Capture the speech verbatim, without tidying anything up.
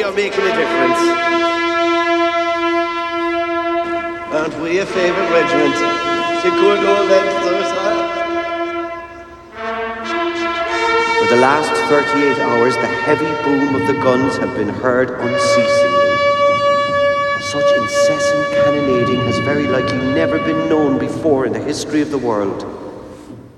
are making a difference. Aren't we a favourite regiment? Secure no length, sir. For the last thirty-eight hours, the heavy boom of the guns have been heard unceasingly. Such incessant cannonading has very likely never been known before in the history of the world.